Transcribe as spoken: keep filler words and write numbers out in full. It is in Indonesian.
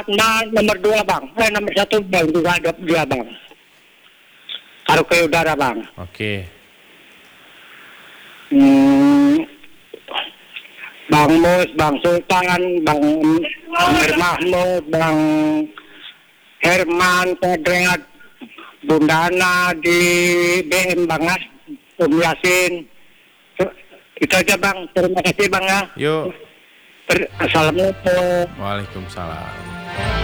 Nah, nomor dua bang, eh nomor satu bang juga ada dia bang. Taruh ke udara bang. Oke. Hmm, Bang Mus, Bang Sultan, Bang Amir Mahmud, Bang Herman, Pedret, Bundana di B M Bang As, Om Yasin. Itu aja bang, terima kasih bang ya. Yuk. Assalamualaikum. Waalaikumsalam.